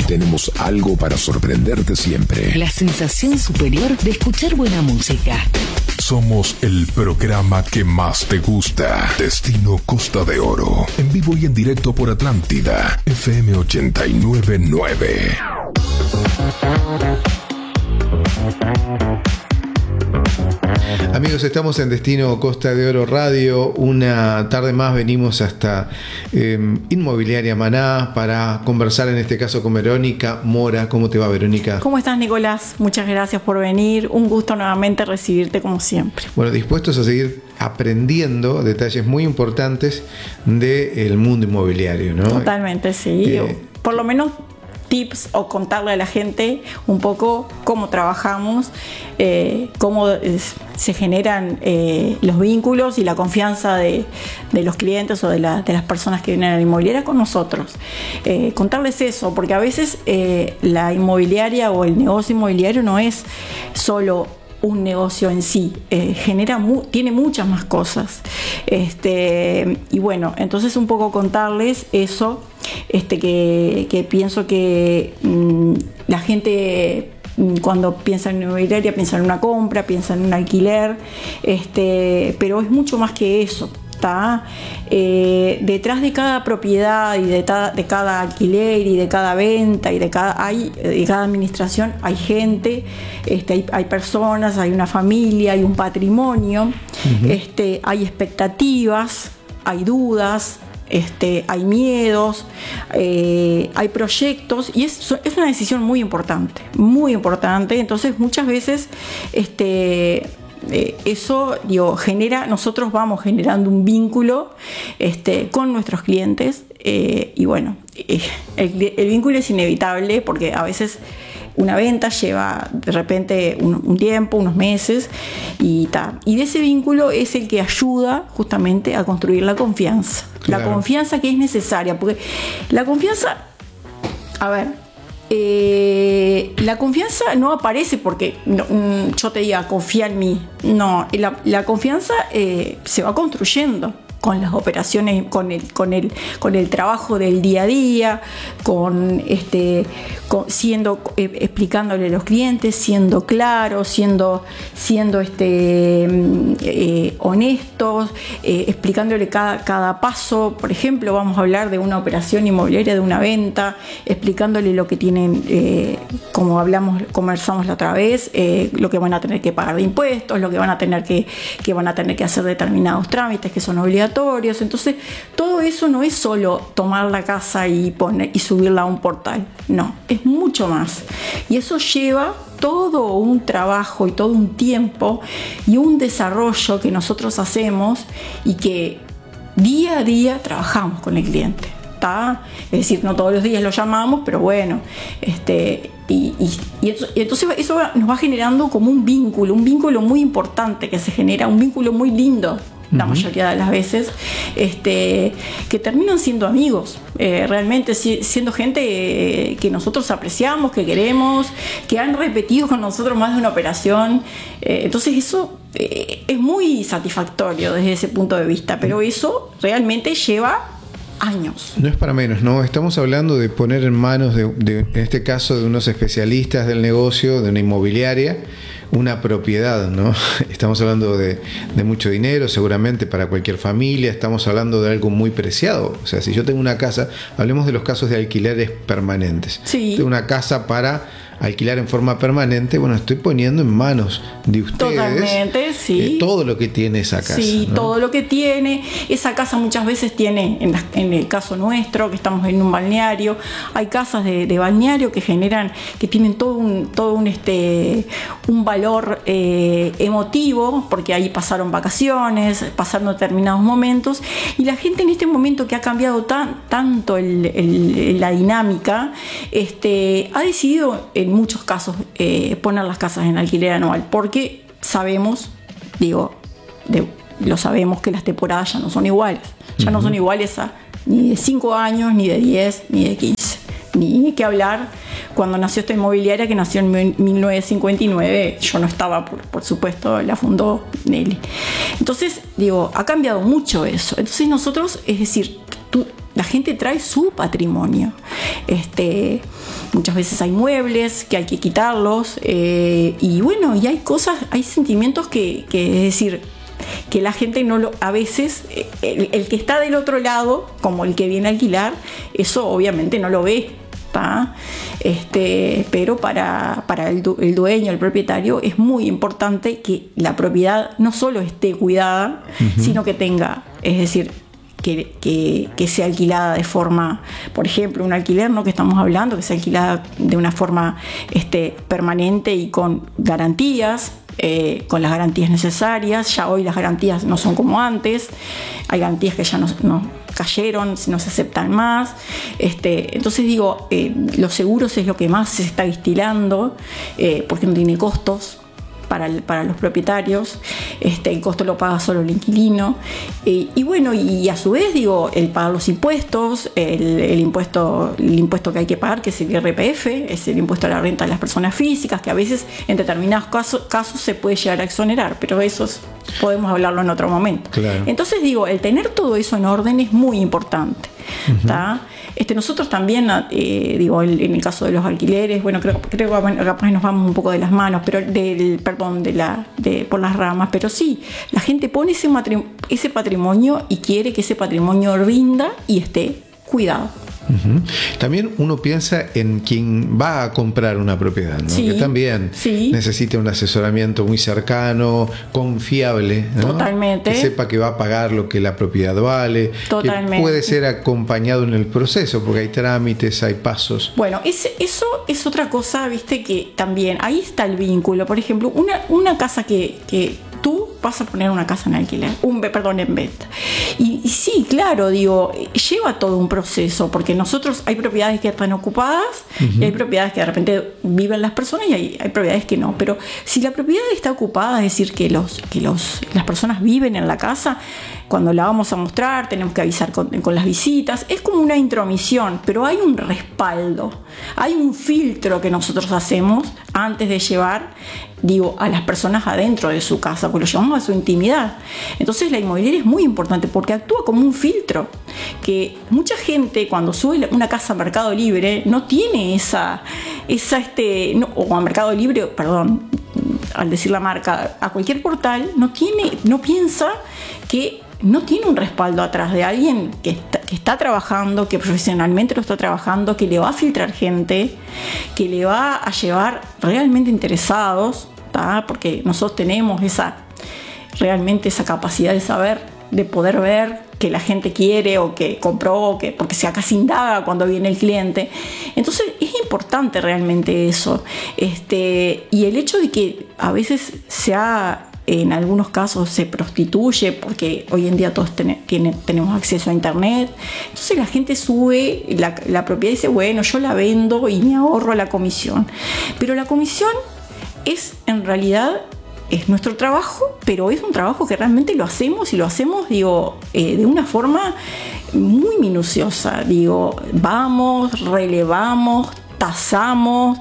Tenemos algo para sorprenderte siempre. La sensación superior de escuchar buena música. Somos el programa que más te gusta. Destino Costa de Oro. En vivo y en directo por Atlántida. FM 89.9. Amigos, estamos en Destino Costa de Oro Radio. Una tarde más venimos hasta Inmobiliaria Maná para conversar en este caso con Verónica Mora. ¿Cómo te va, Verónica? ¿Cómo estás, Nicolás? Muchas gracias por venir. Un gusto nuevamente recibirte como siempre. Bueno, dispuestos a seguir aprendiendo detalles muy importantes del mundo inmobiliario, ¿no? Totalmente, sí. Por lo menos tips o contarle a la gente un poco cómo trabajamos, cómo se generan los vínculos y la confianza de los clientes o de las personas que vienen a la inmobiliaria con nosotros. Contarles eso, porque a veces la inmobiliaria o el negocio inmobiliario no es solo un negocio en sí, tiene muchas más cosas. Y bueno, entonces un poco contarles eso, que pienso que la gente cuando piensa en inmobiliaria piensa en una compra, piensa en un alquiler, pero es mucho más que eso. Detrás de cada propiedad y de cada alquiler y de cada venta y de cada administración hay gente, hay personas, hay una familia, hay un patrimonio, hay expectativas, hay dudas, hay miedos, hay proyectos, y es una decisión muy importante. Entonces muchas veces eso nosotros vamos generando un vínculo con nuestros clientes, y bueno, el vínculo es inevitable porque a veces una venta lleva de repente un tiempo, unos meses, y de ese vínculo es el que ayuda justamente a construir la confianza. Claro. La confianza que es necesaria, porque la confianza, la confianza no aparece porque yo te diga confía en mí. No, la confianza se va construyendo con las operaciones, con el trabajo del día a día, explicándole a los clientes, siendo claros, siendo honestos, explicándole cada paso. Por ejemplo, vamos a hablar de una operación inmobiliaria, de una venta, explicándole lo que tienen, como conversamos la otra vez, lo que van a tener que pagar de impuestos, lo que van a tener que hacer determinados trámites que son obligatorios. Entonces, todo eso no es solo tomar la casa y subirla a un portal. No, es mucho más. Y eso lleva todo un trabajo y todo un tiempo y un desarrollo que nosotros hacemos y que día a día trabajamos con el cliente. Es decir, no todos los días lo llamamos, pero bueno, y entonces eso nos va generando como un vínculo muy importante que se genera, un vínculo muy lindo. La mayoría de las veces, que terminan siendo amigos, realmente siendo gente que nosotros apreciamos, que queremos, que han repetido con nosotros más de una operación. Entonces eso es muy satisfactorio desde ese punto de vista, pero eso realmente lleva años. No es para menos, ¿no? Estamos hablando de poner en manos en este caso de unos especialistas del negocio, de una inmobiliaria, una propiedad, ¿no? Estamos hablando de mucho dinero, seguramente para cualquier familia. Estamos hablando de algo muy preciado. O sea, si yo tengo una casa, hablemos de los casos de alquileres permanentes. Sí. Tengo una casa para alquilar en forma permanente, bueno, estoy poniendo en manos de ustedes. Totalmente, sí. Todo lo que tiene esa casa. Sí, ¿no? Todo lo que tiene. Esa casa muchas veces tiene, en el caso nuestro, que estamos en un balneario, hay casas de balneario que tienen todo un valor emotivo, porque ahí pasaron vacaciones, pasaron determinados momentos, y la gente en este momento que ha cambiado tanto la dinámica, ha decidido en muchos casos poner las casas en alquiler anual, porque sabemos que las temporadas ya no son iguales. Ya no son iguales ni de 5 años, ni de 10, ni de 15. Ni que hablar cuando nació esta inmobiliaria, que nació en 1959. Yo no estaba, por supuesto, la fundó Nelly. Entonces, ha cambiado mucho eso. Entonces nosotros, es decir, la gente trae su patrimonio. muchas veces hay muebles que hay que quitarlos, y bueno, y hay sentimientos que es decir, que la gente a veces, el que está del otro lado, como el que viene a alquilar, eso obviamente no lo ve. Pero para el dueño, el propietario, es muy importante que la propiedad no solo esté cuidada, sino que tenga, es decir, que sea alquilada de forma, por ejemplo, un alquiler, ¿no?, que estamos hablando, que sea alquilada de una forma permanente y con garantías, con las garantías necesarias. Ya hoy las garantías no son como antes, hay garantías que ya no cayeron, no se aceptan más. Entonces digo, los seguros es lo que más se está distilando, porque no tiene costos para los propietarios, el costo lo paga solo el inquilino, y bueno, y a su vez digo, el pagar los impuestos, el impuesto que hay que pagar, que es el IRPF, es el impuesto a la renta de las personas físicas, que a veces en determinados casos se puede llegar a exonerar, pero eso podemos hablarlo en otro momento. Claro. Entonces digo, el tener todo eso en orden es muy importante. Nosotros también, en el caso de los alquileres, bueno, creo que capaz nos vamos un poco de las manos, pero por las ramas, pero sí, la gente pone ese patrimonio y quiere que ese patrimonio rinda y esté cuidado. También uno piensa en quien va a comprar una propiedad, ¿no? Sí, que también necesita un asesoramiento muy cercano, confiable, ¿no? Totalmente. Que sepa que va a pagar lo que la propiedad vale. Totalmente. Que puede ser acompañado en el proceso, porque hay trámites, hay pasos. Bueno, eso es otra cosa, viste, que también ahí está el vínculo. Por ejemplo, una casa que tú vas a poner una casa en alquiler, en venta. Y sí, claro, lleva todo un proceso, porque nosotros hay propiedades que están ocupadas, y hay propiedades que de repente viven las personas, y hay propiedades que no. Pero si la propiedad está ocupada, es decir, que las personas viven en la casa, cuando la vamos a mostrar tenemos que avisar con las visitas. Es como una intromisión, pero hay un respaldo, hay un filtro que nosotros hacemos antes de llevar a las personas adentro de su casa, porque lo llevamos a su intimidad. Entonces la inmobiliaria es muy importante porque actúa como un filtro, que mucha gente cuando sube una casa a Mercado Libre no tiene o a Mercado Libre, perdón, al decir la marca, a cualquier portal, no piensa que no tiene un respaldo atrás de alguien que está trabajando, que profesionalmente lo está trabajando, que le va a filtrar gente, que le va a llevar realmente interesados, porque nosotros tenemos realmente esa capacidad de saber, de poder ver que la gente quiere o que compró, porque se acá se indaga cuando viene el cliente. Entonces es importante realmente eso, y el hecho de que a veces en algunos casos se prostituye, porque hoy en día todos tenemos acceso a internet. Entonces la gente sube la propiedad y dice, bueno, yo la vendo y me ahorro la comisión. Pero la comisión en realidad es nuestro trabajo, pero es un trabajo que realmente lo hacemos de una forma muy minuciosa. Vamos, relevamos, tasamos,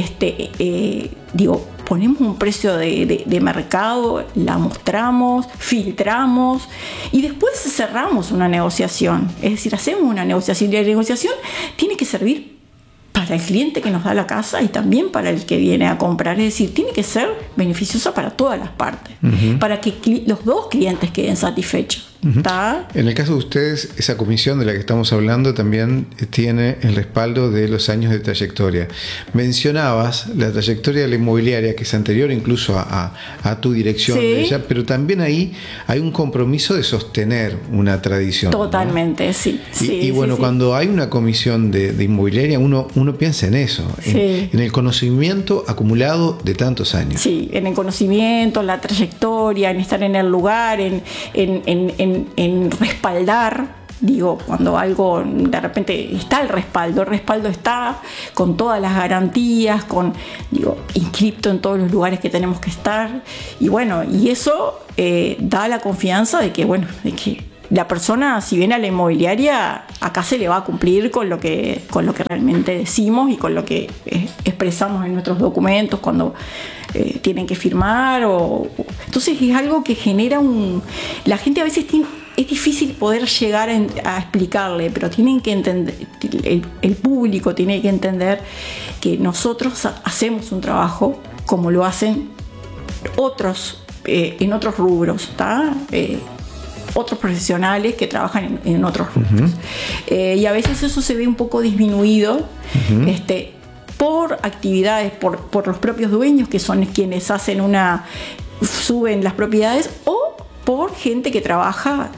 ponemos un precio de mercado, la mostramos, filtramos y después cerramos una negociación. Es decir, hacemos una negociación y la negociación tiene que servir para el cliente que nos da la casa y también para el que viene a comprar. Es decir, tiene que ser beneficiosa para todas las partes, para que los dos clientes queden satisfechos. En el caso de ustedes, esa comisión de la que estamos hablando también tiene el respaldo de los años de trayectoria. Mencionabas la trayectoria de la inmobiliaria, que es anterior incluso a tu dirección de ella, pero también ahí hay un compromiso de sostener una tradición. Totalmente, ¿no? Sí. Y bueno, cuando hay una comisión de inmobiliaria, uno piensa en eso, en el conocimiento acumulado de tantos años. Sí, en el conocimiento, la trayectoria, en estar en el lugar, en respaldar, cuando algo de repente está el respaldo está con todas las garantías, inscripto en todos los lugares que tenemos que estar, y eso da la confianza de que la persona, si viene a la inmobiliaria, acá se le va a cumplir con lo que realmente decimos y con lo que expresamos en nuestros documentos cuando tienen que firmar. Entonces es algo que genera la gente a veces es difícil poder llegar a explicarle, pero tienen que entender, el público tiene que entender que nosotros hacemos un trabajo como lo hacen otros en otros rubros, ¿está? Otros profesionales que trabajan en otros rubros. Y a veces eso se ve un poco disminuido por actividades, por los propios dueños, que son quienes suben las propiedades, o por gente que trabaja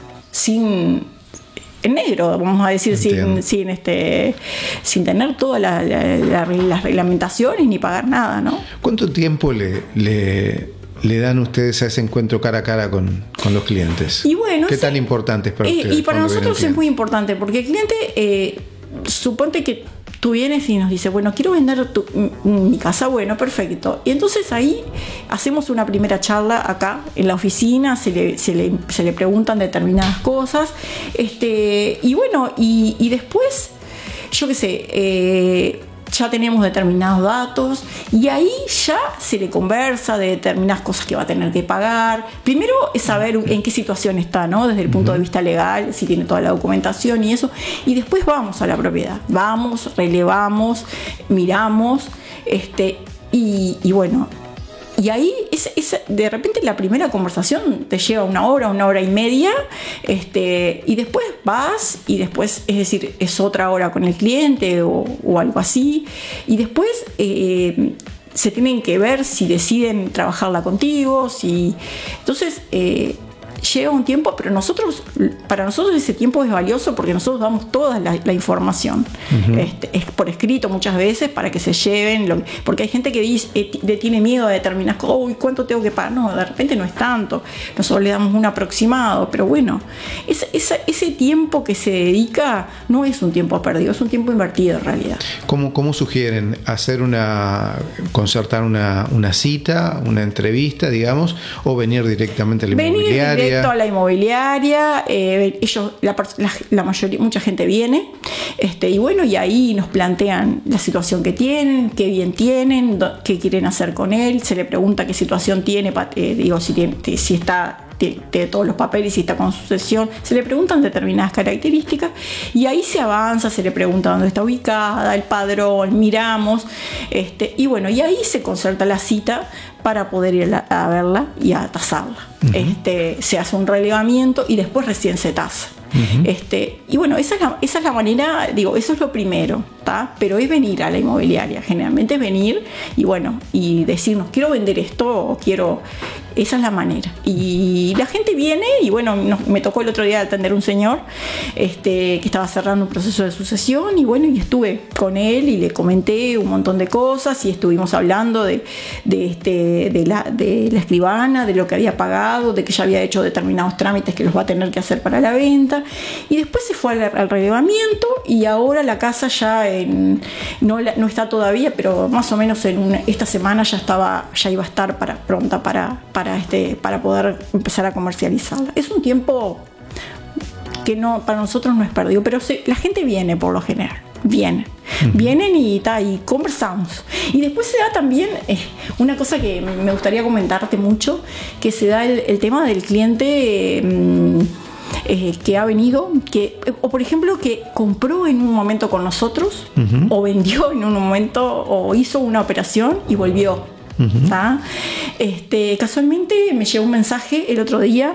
en negro, vamos a decir, sin tener todas las reglamentaciones ni pagar nada, ¿no? ¿Cuánto tiempo le dan ustedes a ese encuentro cara a cara con los clientes? Y bueno, ¿qué tan importante es para ustedes? Y para nosotros es muy importante, porque el cliente, suponte que tú vienes y nos dices, bueno, quiero vender mi casa, bueno, perfecto. Y entonces ahí hacemos una primera charla acá en la oficina, se le preguntan determinadas cosas, y bueno, y después, yo qué sé, ya tenemos determinados datos y ahí ya se le conversa de determinadas cosas que va a tener que pagar. Primero es saber en qué situación está, ¿no? Desde el punto de vista legal, si tiene toda la documentación y eso. Y después vamos a la propiedad. Vamos, relevamos, miramos, y bueno. Y ahí de repente la primera conversación te lleva una hora y media, y después vas, y después, es decir, es otra hora con el cliente o algo así, y después se tienen que ver si deciden trabajarla contigo, entonces lleva un tiempo, pero para nosotros ese tiempo es valioso porque nosotros damos toda la información. Es por escrito muchas veces para que se lleven, porque hay gente que tiene miedo a determinar, ¿cuánto tengo que pagar? No, de repente no es tanto, nosotros le damos un aproximado, pero bueno, ese tiempo que se dedica no es un tiempo perdido, es un tiempo invertido en realidad. ¿Cómo sugieren concertar una cita, una entrevista, digamos, o venir directamente a la inmobiliaria? Directo a la inmobiliaria, mucha gente viene, y bueno, y ahí nos plantean la situación que tienen, qué bien tienen, qué quieren hacer con él, se le pregunta qué situación tiene, si está de todos los papeles, si está con sucesión, se le preguntan determinadas características y ahí se avanza, se le pregunta dónde está ubicada, el padrón, miramos, y bueno, y ahí se concerta la cita para poder ir a verla y a tasarla. Se hace un relevamiento y después recién se tasa. Y bueno, esa es la manera, eso es lo primero, ¿tá? Pero es venir a la inmobiliaria, generalmente es venir y bueno, y decirnos, quiero vender esto o quiero... Esa es la manera. Y la gente viene y bueno, me tocó el otro día atender un señor que estaba cerrando un proceso de sucesión y bueno, y estuve con él y le comenté un montón de cosas y estuvimos hablando de la escribana, de lo que había pagado, de que ya había hecho determinados trámites que los va a tener que hacer para la venta y después se fue al relevamiento y ahora la casa ya no está todavía, pero más o menos esta semana ya iba a estar pronta para poder empezar a comercializarla. Es un tiempo que para nosotros no es perdido, pero la gente viene por lo general. Vienen y conversamos. Y después se da también una cosa que me gustaría comentarte mucho, que se da el tema del cliente que ha venido, o por ejemplo que compró en un momento con nosotros, o vendió en un momento, o hizo una operación y volvió. Casualmente me llegó un mensaje el otro día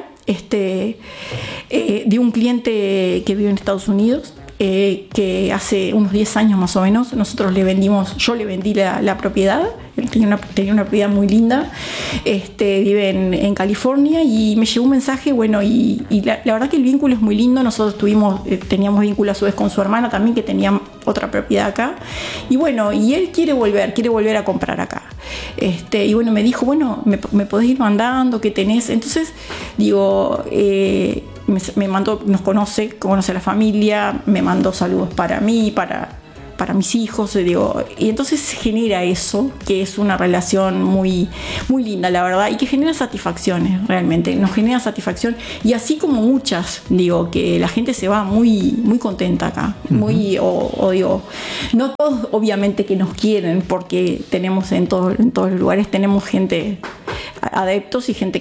de un cliente que vive en Estados Unidos, que hace unos 10 años más o menos yo le vendí la propiedad. Él tenía una propiedad muy linda, vive en California y me llegó un mensaje, bueno, y la verdad que el vínculo es muy lindo. Nosotros teníamos vínculo a su vez con su hermana también, que tenía otra propiedad acá, y bueno, y él quiere volver a comprar acá, y bueno, me dijo, bueno, me podés ir mandando, ¿qué tenés? Entonces, me mandó, conoce a la familia, me mandó saludos para mí, para mis hijos, y entonces se genera eso, que es una relación muy, muy linda, la verdad, y que genera satisfacciones, realmente, nos genera satisfacción, y así como muchas, que la gente se va muy, muy contenta acá, no todos obviamente que nos quieren, porque tenemos en todos los lugares, tenemos gente, adeptos y gente que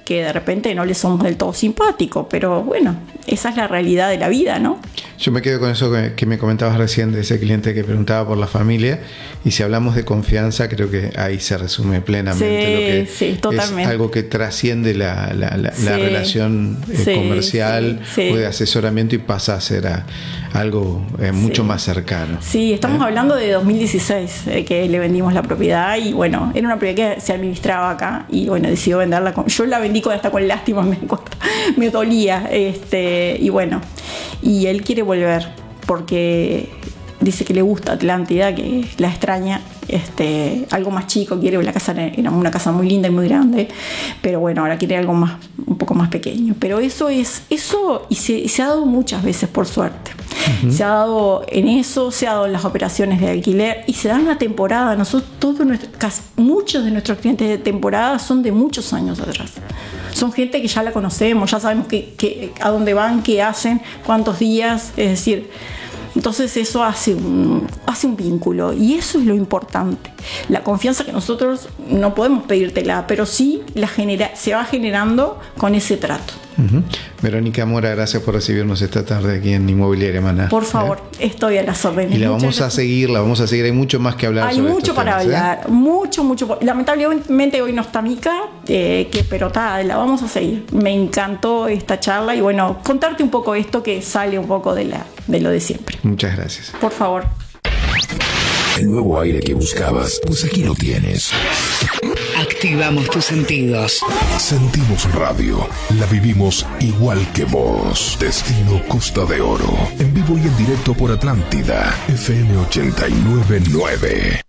que de repente no le somos del todo simpáticos, pero bueno, esa es la realidad de la vida, ¿no? Yo me quedo con eso que me comentabas recién de ese cliente que preguntaba por la familia, y si hablamos de confianza, creo que ahí se resume plenamente lo que totalmente. es algo que trasciende la relación comercial o de asesoramiento y pasa a ser algo mucho más cercano. Sí, estamos hablando de 2016 que le vendimos la propiedad, y bueno, era una propiedad que se administraba acá y bueno, decidió venderla. Yo la vendí hasta con lástima, me dolía, y bueno, y él quiere volver porque dice que le gusta Atlántida, que la extraña, algo más chico, quiere. La casa era una casa muy linda y muy grande, pero bueno, ahora quiere algo más, un poco más pequeño. Pero eso y se ha dado muchas veces, por suerte. Uh-huh. Se ha dado en eso, se ha dado en las operaciones de alquiler y se da en la temporada. Nosotros, muchos de nuestros clientes de temporada son de muchos años atrás. Son gente que ya la conocemos, ya sabemos a dónde van, qué hacen, cuántos días, es decir. Entonces eso hace un vínculo, y eso es lo importante. La confianza que nosotros no podemos pedírtela, pero sí se va generando con ese trato. Uh-huh. Verónica Mora, gracias por recibirnos esta tarde aquí en Inmobiliaria Maná. Por favor, estoy a las órdenes. Y la vamos a seguir, hay mucho más que hablar. Hay mucho para hablar, mucho. Lamentablemente hoy no está Mica, pero la vamos a seguir. Me encantó esta charla y bueno, contarte un poco esto que sale un poco de lo de siempre. Muchas gracias. Por favor. El nuevo aire que buscabas, pues aquí lo tienes. Activamos tus sentidos. Sentimos radio, la vivimos igual que vos. Destino Costa de Oro, en vivo y en directo por Atlántida, FM 89.9.